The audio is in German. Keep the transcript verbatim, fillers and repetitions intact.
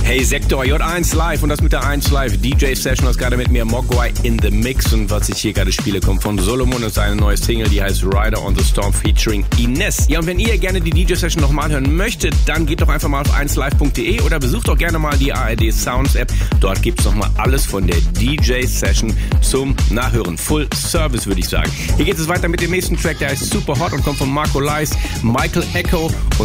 Hey, Sektor J eins Live und das mit der eins Live D J Session, das gerade mit mir Mogwai in the Mix, und was ich hier gerade spiele, kommt von Solomon und seine neue Single, die heißt Rider on the Storm featuring Ines. Ja, und wenn ihr gerne die D J Session nochmal hören möchtet, dann geht doch einfach mal auf eins live punkt de oder besucht doch gerne mal die A R D Sounds App. Dort gibt's nochmal alles von der D J Session zum Nachhören. Full Service, würde ich sagen. Hier geht es weiter mit dem nächsten Track, der heißt Super Hot und kommt von Marco Lies, Michael Echo und